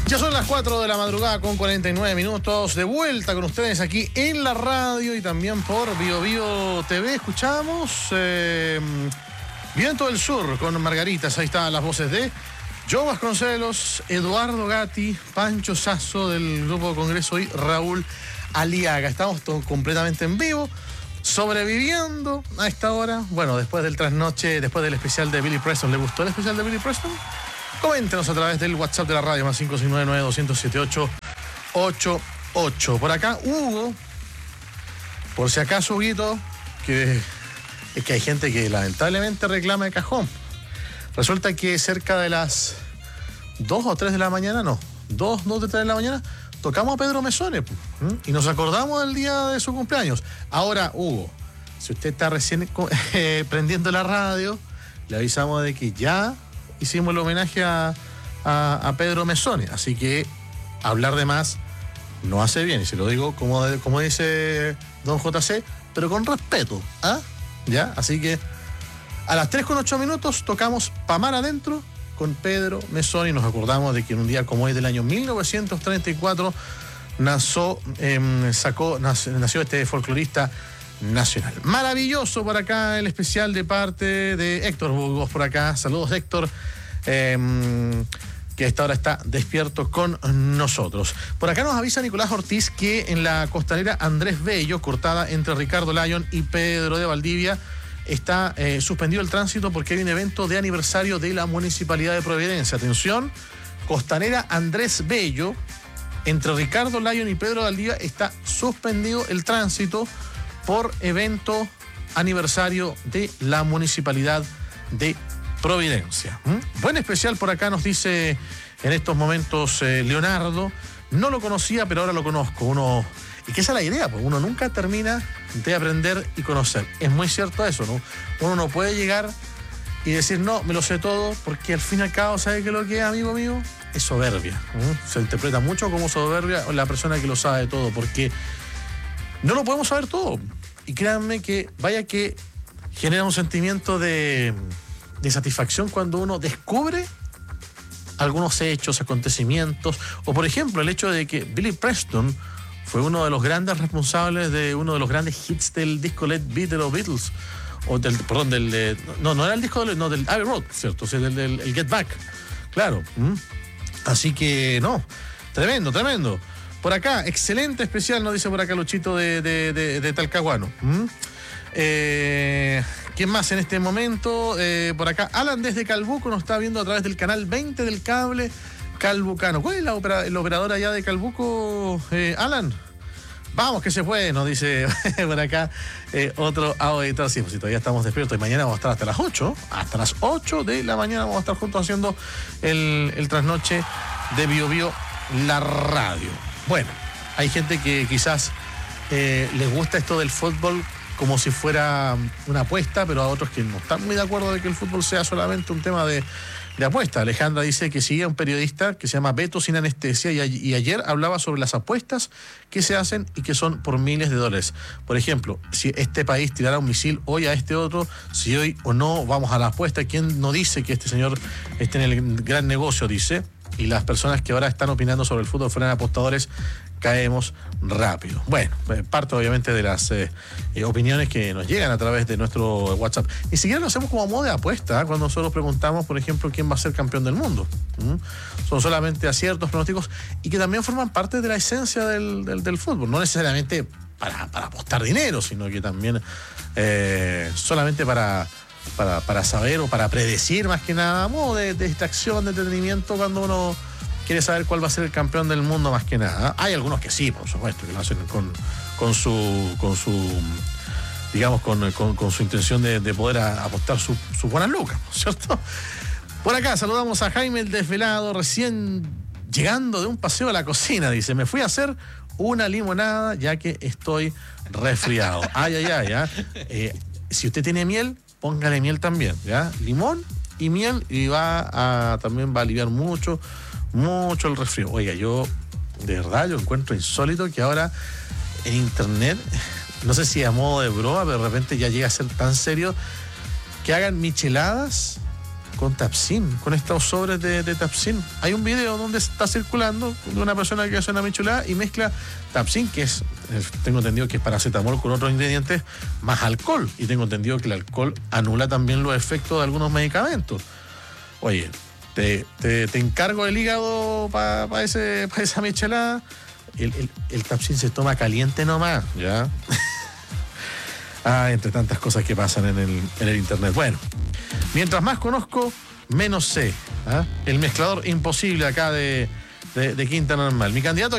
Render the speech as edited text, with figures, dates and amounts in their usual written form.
Ya son las 4 de la madrugada con 49 minutos. De vuelta con ustedes aquí en la radio y también por Bio Bio TV. Escuchamos Viento del Sur con Margaritas. Ahí están las voces de Joe Vasconcelos, Eduardo Gatti, Pancho Sasso del Grupo Congreso y Raúl Aliaga. Estamos completamente en vivo, sobreviviendo a esta hora. Bueno, después del trasnoche, después del especial de Billy Preston. ¿Le gustó el especial de Billy Preston? Coméntenos a través del WhatsApp de la radio, más 569-900-7888. Por acá, Hugo, por si acaso, Huguito, que es que hay gente que lamentablemente reclama de cajón. Resulta que cerca de las 2 o 3 de la mañana, no, 2 de 3 de la mañana, tocamos a Pedro Mezzone y nos acordamos del día de su cumpleaños. Ahora, Hugo, si usted está recién prendiendo la radio, le avisamos de que ya hicimos el homenaje a Pedro Mezzone, así que hablar de más no hace bien, y se lo digo como dice don JC, pero con respeto, ¿ah? ¿Ya? Así que a las 3:08 tocamos Pa' Mar Adentro con Pedro Mezzone y nos acordamos de que en un día como hoy del año 1934 nació este folclorista nacional. Maravilloso por acá el especial de parte de Héctor Burgos por acá. Saludos, Héctor, que a esta hora está despierto con nosotros. Por acá nos avisa Nicolás Ortiz que en la costanera Andrés Bello, cortada entre Ricardo Lyon y Pedro de Valdivia, está suspendido el tránsito porque hay un evento de aniversario de la Municipalidad de Providencia. Atención, costanera Andrés Bello, entre Ricardo Lyon y Pedro de Valdivia, está suspendido el tránsito por evento aniversario de la Municipalidad de Providencia. Buen especial por acá, nos dice en estos momentos Leonardo. No lo conocía, pero ahora lo conozco. Y que esa es la idea, pues uno nunca termina de aprender y conocer. Es muy cierto eso, ¿no? Uno no puede llegar y decir, no, me lo sé todo, porque al fin y al cabo, ¿sabe qué es lo que es, amigo mío? Es soberbia. Se interpreta mucho como soberbia la persona que lo sabe todo, porque no lo podemos saber todo. Y créanme que vaya que genera un sentimiento de satisfacción cuando uno descubre algunos hechos, acontecimientos, o por ejemplo el hecho de que Billy Preston fue uno de los grandes responsables de uno de los grandes hits del disco Let Beat de los Beatles, o del no era el disco del Abbey Road, ¿cierto? O sea, del Get Back, claro. Así que no, tremendo. Por acá, excelente especial, nos dice por acá Luchito de Talcahuano. ¿Quién más en este momento? Por acá, Alan desde Calbuco nos está viendo a través del canal 20 del cable calbucano. ¿Cuál es el operador allá de Calbuco, Alan? Vamos que se puede, nos dice por acá otro auditor. Sí, pues si todavía estamos despiertos y mañana vamos a estar hasta las 8. Hasta las 8 de la mañana vamos a estar juntos haciendo el trasnoche de Bio Bio, la radio. Bueno, hay gente que quizás les gusta esto del fútbol como si fuera una apuesta, pero a otros que no están muy de acuerdo de que el fútbol sea solamente un tema de apuesta. Alejandra dice que sigue a un periodista que se llama Beto Sin Anestesia y ayer hablaba sobre las apuestas que se hacen y que son por miles de dólares. Por ejemplo, si este país tirara un misil hoy a este otro, si hoy o no vamos a la apuesta, ¿quién no dice que este señor esté en el gran negocio? Dice, y las personas que ahora están opinando sobre el fútbol fueran apostadores, caemos rápido. Bueno, parte obviamente de las opiniones que nos llegan a través de nuestro WhatsApp. Ni siquiera lo hacemos como a modo de apuesta, cuando nosotros preguntamos, por ejemplo, quién va a ser campeón del mundo. Son solamente aciertos, pronósticos, y que también forman parte de la esencia del fútbol. No necesariamente para apostar dinero, sino que también solamente para saber o para predecir, más que nada, a modo de distracción, de entretenimiento, cuando uno quiere saber cuál va a ser el campeón del mundo, más que nada. Hay algunos que sí, por supuesto, que lo hacen con su digamos, con su intención de poder apostar sus buenas lucas, ¿cierto? Por acá saludamos a Jaime el Desvelado, recién llegando de un paseo a la cocina, dice, me fui a hacer una limonada ya que estoy resfriado. Ay. Si usted tiene miel, póngale miel también, ¿ya? Limón y miel, y también va a aliviar mucho el resfrío. Oiga, yo de verdad yo encuentro insólito que ahora en internet, no sé si a modo de broma, pero de repente ya llega a ser tan serio, que hagan micheladas con Tapsin, con estos sobres de Tapsin. Hay un video donde está circulando de una persona que hace una michelada y mezcla Tapsin, que es, tengo entendido que es paracetamol con otros ingredientes, más alcohol. Y tengo entendido que el alcohol anula también los efectos de algunos medicamentos. Oye, te encargo el hígado para esa michelada. El Tapsin se toma caliente nomás, ¿ya? Entre tantas cosas que pasan en el internet. Bueno, mientras más conozco, menos sé. El mezclador imposible acá de Quinta Normal. Mi candidato